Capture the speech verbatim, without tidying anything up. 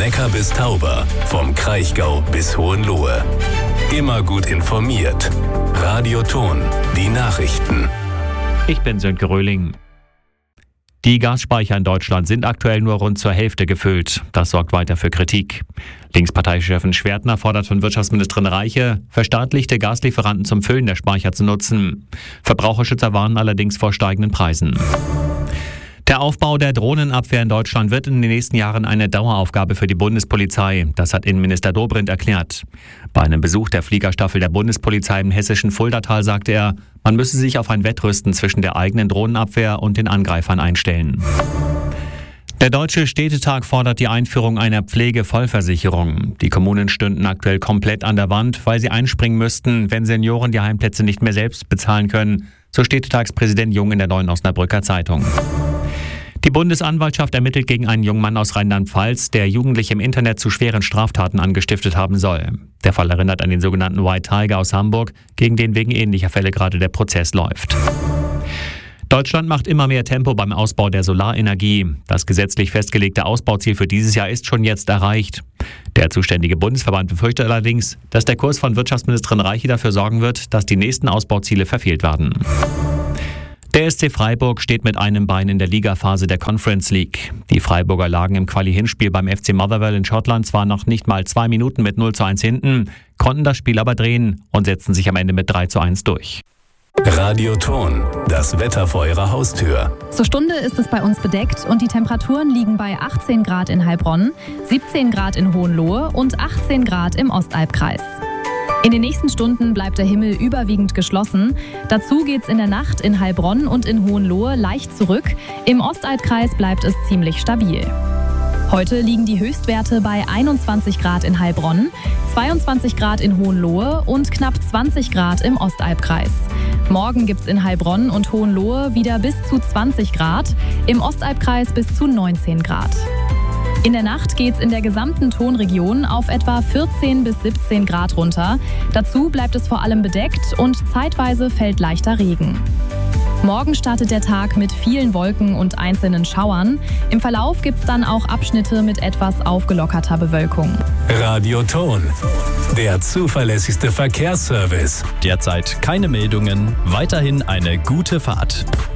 Neckar bis Tauber, vom Kraichgau bis Hohenlohe. Immer gut informiert. Radio Thon, die Nachrichten. Ich bin Sönke Röhling. Die Gasspeicher in Deutschland sind aktuell nur rund zur Hälfte gefüllt. Das sorgt weiter für Kritik. Linksparteichefin Schwertner fordert von Wirtschaftsministerin Reiche, verstaatlichte Gaslieferanten zum Füllen der Speicher zu nutzen. Verbraucherschützer warnen allerdings vor steigenden Preisen. Der Aufbau der Drohnenabwehr in Deutschland wird in den nächsten Jahren eine Daueraufgabe für die Bundespolizei. Das hat Innenminister Dobrindt erklärt. Bei einem Besuch der Fliegerstaffel der Bundespolizei im hessischen Fuldatal sagte er, man müsse sich auf ein Wettrüsten zwischen der eigenen Drohnenabwehr und den Angreifern einstellen. Der Deutsche Städtetag fordert die Einführung einer Pflegevollversicherung. Die Kommunen stünden aktuell komplett an der Wand, weil sie einspringen müssten, wenn Senioren die Heimplätze nicht mehr selbst bezahlen können, so Städtetagspräsident Jung in der Neuen Osnabrücker Zeitung. Die Bundesanwaltschaft ermittelt gegen einen jungen Mann aus Rheinland-Pfalz, der Jugendliche im Internet zu schweren Straftaten angestiftet haben soll. Der Fall erinnert an den sogenannten White Tiger aus Hamburg, gegen den wegen ähnlicher Fälle gerade der Prozess läuft. Deutschland macht immer mehr Tempo beim Ausbau der Solarenergie. Das gesetzlich festgelegte Ausbauziel für dieses Jahr ist schon jetzt erreicht. Der zuständige Bundesverband befürchtet allerdings, dass der Kurs von Wirtschaftsministerin Reiche dafür sorgen wird, dass die nächsten Ausbauziele verfehlt werden. Der S C Freiburg steht mit einem Bein in der Ligaphase der Conference League. Die Freiburger lagen im Quali-Hinspiel beim F C Motherwell in Schottland zwar noch nicht mal zwei Minuten mit null zu eins hinten, konnten das Spiel aber drehen und setzten sich am Ende mit drei zu eins durch. Radio Thon, das Wetter vor Ihrer Haustür. Zur Stunde ist es bei uns bedeckt und die Temperaturen liegen bei achtzehn Grad in Heilbronn, siebzehn Grad in Hohenlohe und achtzehn Grad im Ostalbkreis. In den nächsten Stunden bleibt der Himmel überwiegend geschlossen. Dazu geht's in der Nacht in Heilbronn und in Hohenlohe leicht zurück. Im Ostalbkreis bleibt es ziemlich stabil. Heute liegen die Höchstwerte bei einundzwanzig Grad in Heilbronn, zweiundzwanzig Grad in Hohenlohe und knapp zwanzig Grad im Ostalbkreis. Morgen gibt's in Heilbronn und Hohenlohe wieder bis zu zwanzig Grad, im Ostalbkreis bis zu neunzehn Grad. In der Nacht geht's in der gesamten Thonregion auf etwa vierzehn bis siebzehn Grad runter. Dazu bleibt es vor allem bedeckt und zeitweise fällt leichter Regen. Morgen startet der Tag mit vielen Wolken und einzelnen Schauern. Im Verlauf gibt's dann auch Abschnitte mit etwas aufgelockerter Bewölkung. Radio Thon, der zuverlässigste Verkehrsservice. Derzeit keine Meldungen, weiterhin eine gute Fahrt.